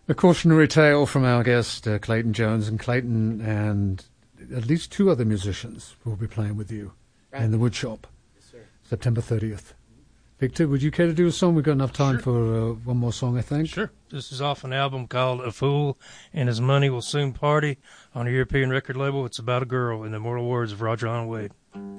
A cautionary tale from our guest, Clayton Jones. And Clayton and at least two other musicians will be playing with you in the Woodshop, yes, sir. September 30th. Victor, would you care to do a song? We've got enough time for one more song, I think. Sure. This is off an album called A Fool and His Money Will Soon Party on a European record label. It's about a girl in the immortal words of Roger John Wade.